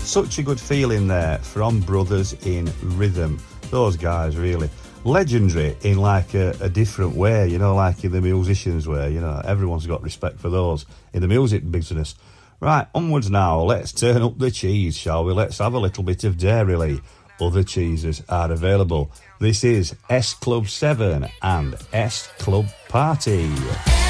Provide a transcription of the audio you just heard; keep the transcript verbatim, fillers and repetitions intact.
Such a good feeling there from Brothers in Rhythm. Those guys, really. Legendary in like a, a different way, you know, like in the musicians' way, you know. Everyone's got respect for those in the music business. Right, onwards now. Let's turn up the cheese, shall we? Let's have a little bit of Dairyly. Other cheeses are available. This is S Club seven and S Club Party.